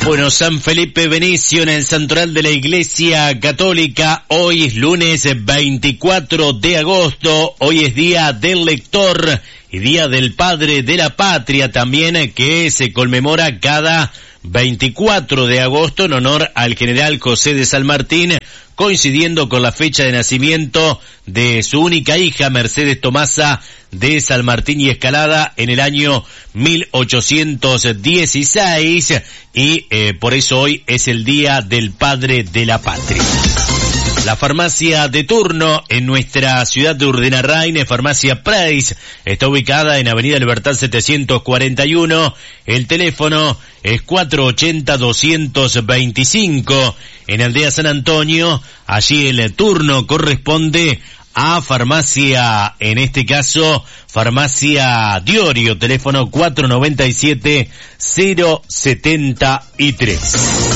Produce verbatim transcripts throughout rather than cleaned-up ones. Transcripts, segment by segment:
Bueno, San Felipe Benicio en el santoral de la Iglesia Católica. Hoy es lunes veinticuatro de agosto. Hoy es día del lector y día del padre de la patria también, que se conmemora cada veinticuatro de agosto en honor al general José de San Martín, coincidiendo con la fecha de nacimiento de su única hija, Mercedes Tomasa de San Martín y Escalada, en el año mil ochocientos dieciséis, y eh, por eso hoy es el Día del Padre de la Patria. La farmacia de turno en nuestra ciudad de Urdenarrain, Farmacia Price, está ubicada en Avenida Libertad setecientos cuarenta y uno. El teléfono es cuatro ochenta, doscientos veinticinco. En Aldea San Antonio, allí el turno corresponde a farmacia, en este caso, Farmacia Diorio, teléfono cuatro noventa y siete, cero setenta y tres.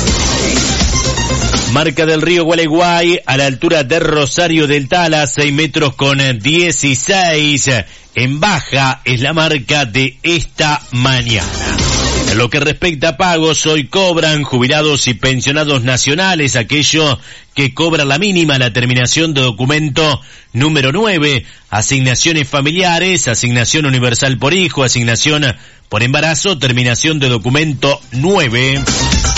Marca del Río Gualeguay, a la altura de Rosario del Tala, seis metros con dieciséis. En baja es la marca de esta mañana. En lo que respecta a pagos, hoy cobran jubilados y pensionados nacionales, aquello que cobra la mínima, la terminación de documento número nueve, asignaciones familiares, asignación universal por hijo, asignación por embarazo, terminación de documento nueve.